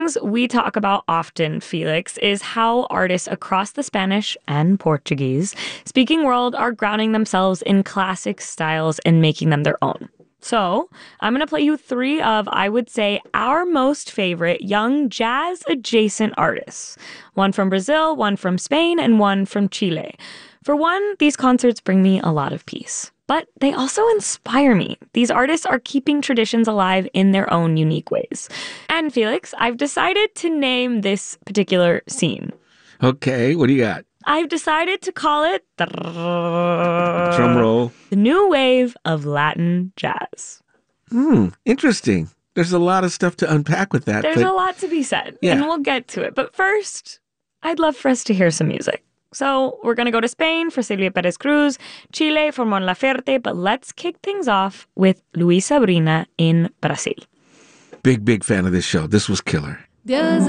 we talk about often, Felix, is how artists across the Spanish and Portuguese speaking world are grounding themselves in classic styles and making them their own. So, I'm going to play you three of, I would say, our most favorite young jazz adjacent artists. One from Brazil, one from Spain, and one from Chile. For one, these concerts bring me a lot of peace. But they also inspire me. These artists are keeping traditions alive in their own unique ways. And Felix, I've decided to name this particular scene. Okay, what do you got? I've decided to call it Drum roll. the new wave of Latin jazz. Interesting. There's a lot of stuff to unpack with that. There's a lot to be said, and we'll get to it. But first, I'd love for us to hear some music. So we're going to go to Spain for Silvia Perez Cruz, Chile for Mon Laferte, but let's kick things off with Luis Sabrina in Brazil. Big fan of this show. This was killer. Deus